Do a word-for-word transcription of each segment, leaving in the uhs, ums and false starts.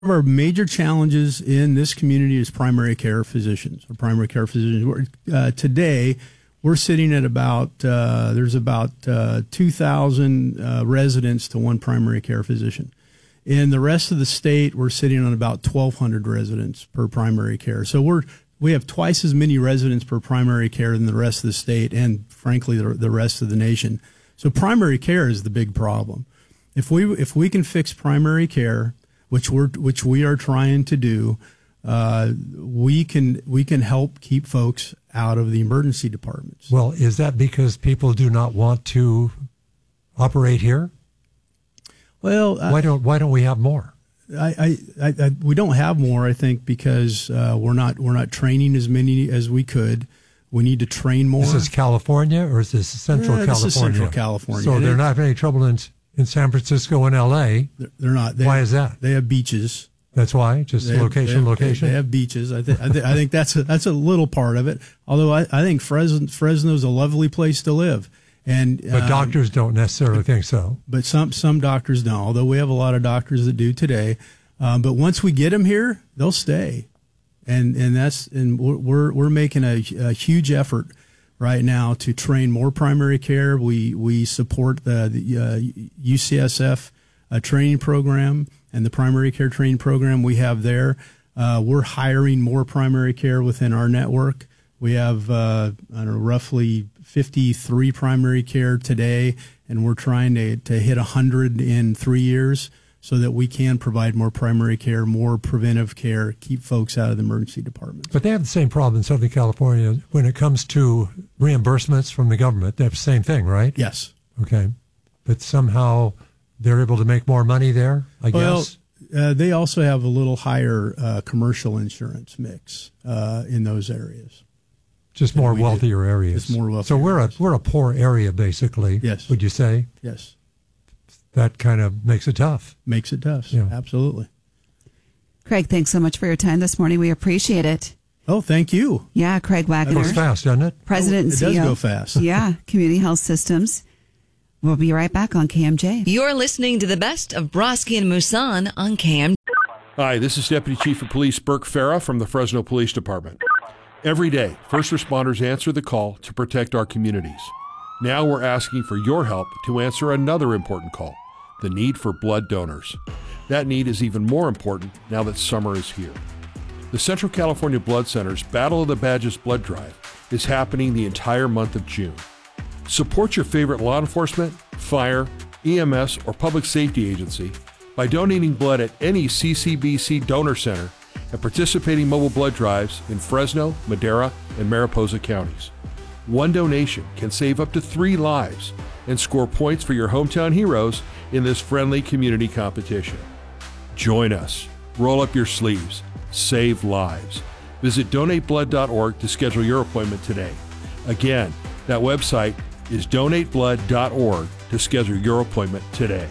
One of our major challenges in this community is primary care physicians or primary care physicians. Uh, today, we're sitting at about, uh, there's about uh, two thousand uh, residents to one primary care physician. In the rest of the state, we're sitting on about twelve hundred residents per primary care. So we're we have twice as many residents per primary care than the rest of the state and, frankly, the, the rest of the nation. So primary care is the big problem. If we if we can fix primary care, which we're which we are trying to do, uh, we can we can help keep folks out of the emergency departments. Well, is that because people do not want to operate here? Well, why don't why don't we have more? I, I, I, I we don't have more. I think because uh, we're not we're not training as many as we could. We need to train more. This is California, or is this Central yeah, California? This is Central California. So and they're it, not having any trouble in in San Francisco and L A. They're, they're not. They why have, is that? They have beaches. That's why, just they location, have, they have, location. They have beaches. I think. I, th- I think that's a, that's a little part of it. Although I, I think Fresno Fresno's a lovely place to live, and but um, doctors don't necessarily think so. But some some doctors don't. Although we have a lot of doctors that do today. Um, but once we get them here, they'll stay, and and that's and we're we're, we're making a, a huge effort right now to train more primary care. We we support the, the uh, U C S F uh, training program and the primary care training program we have there. Uh, we're hiring more primary care within our network. We have uh, I don't know, roughly fifty-three primary care today, and we're trying to, to hit one hundred in three years so that we can provide more primary care, more preventive care, keep folks out of the emergency departments. But they have the same problem in Southern California when it comes to reimbursements from the government. They have the same thing, right? Yes. Okay. But somehow they're able to make more money there, I well, guess? Uh, they also have a little higher uh, commercial insurance mix uh, in those areas. Just more wealthier do. areas. Just more wealthier So we're areas. a we're a poor area, basically. Yes. Would you say? Yes. That kind of makes it tough. Makes it tough. Yeah. Absolutely. Craig, thanks so much for your time this morning. We appreciate it. Oh, thank you. Yeah, Craig Wagner. It goes fast, doesn't it? President and it C E O. does go fast. Yeah, Community Health Systems. We'll be right back on K M J. You're listening to the best of Broski and Musan on K M J. Hi, this is Deputy Chief of Police Burke Farah from the Fresno Police Department. Every day, first responders answer the call to protect our communities. Now we're asking for your help to answer another important call, the need for blood donors. That need is even more important now that summer is here. The Central California Blood Center's Battle of the Badges blood drive is happening the entire month of June. Support your favorite law enforcement, fire, E M S, or public safety agency by donating blood at any C C B C donor center and participating mobile blood drives in Fresno, Madera, and Mariposa counties. One donation can save up to three lives and score points for your hometown heroes in this friendly community competition. Join us. Roll up your sleeves. Save lives. Visit donate blood dot org to schedule your appointment today. Again, that website is donate blood dot org to schedule your appointment today.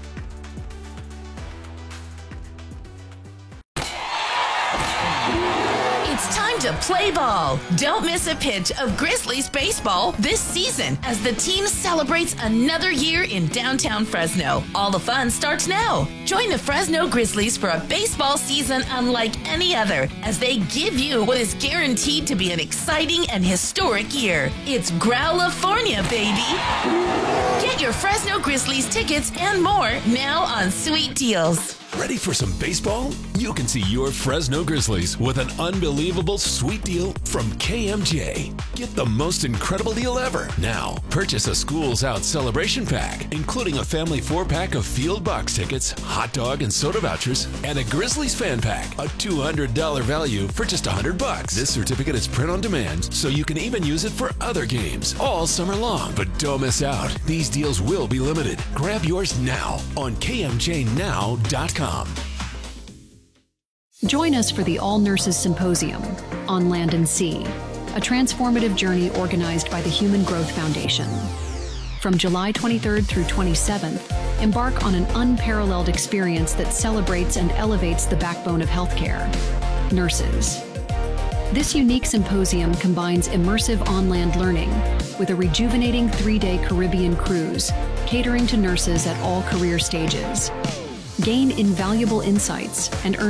To play ball. Don't miss a pitch of Grizzlies baseball this season as the team celebrates another year in downtown Fresno. All the fun starts now. Join the Fresno Grizzlies for a baseball season unlike any other as they give you what is guaranteed to be an exciting and historic year. It's Growlifornia, baby. Get your Fresno Grizzlies tickets and more now on Sweet Deals. Ready for some baseball? You can see your Fresno Grizzlies with an unbelievable sweet deal from K M J. Get the most incredible deal ever. Now, purchase a Schools Out celebration pack, including a family four-pack of field box tickets, hot dog and soda vouchers, and a Grizzlies fan pack, a two hundred dollars value for just one hundred bucks. This certificate is print on demand, so you can even use it for other games all summer long. But don't miss out. These deals will be limited. Grab yours now on K M J now dot com. Join us for the All Nurses Symposium on Land and Sea, a transformative journey organized by the Human Growth Foundation. From July twenty-third through twenty-seventh, embark on an unparalleled experience that celebrates and elevates the backbone of healthcare, nurses. This unique symposium combines immersive on-land learning with a rejuvenating three-day Caribbean cruise, catering to nurses at all career stages. Gain invaluable insights and earn